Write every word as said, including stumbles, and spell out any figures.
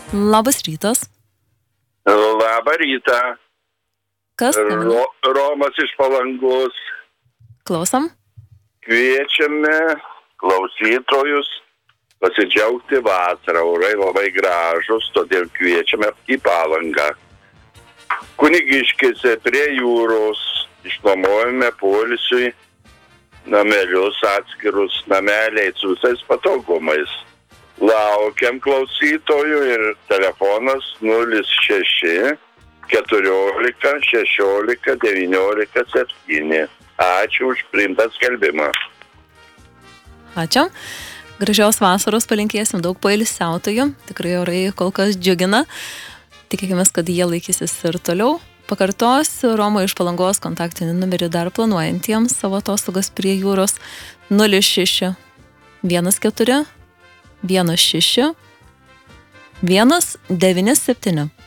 Labas rytas. Labą rytą. Kas skambina? Ro, Romas iš Palangos. Klausom. Kviečiame klausytojus pasidžiaugti vasarą. Orai labai gražus, todėl kviečiame į Palangą. Kunigiškėse prie jūros išnuomojame poilsiui namelius atskirus nameliai su visais patogumais. Laukiam klausytojų ir telefonas nulis šeši keturiolika šešiolika devyniolika septyni. Ačiū už priimtą skelbimą. Ačiū. Gražios vasaros palinkėsim, daug poilsiautojų. Tikrai orai kol kas džiugina. Tikėkime, kad jie laikysis ir toliau. Pakartosiu Romo iš Palangos kontaktinį numerį dar planuojantiems savo atostogas prie jūros nulis šeši vienas keturi vienas šeši vienas devyni septyni.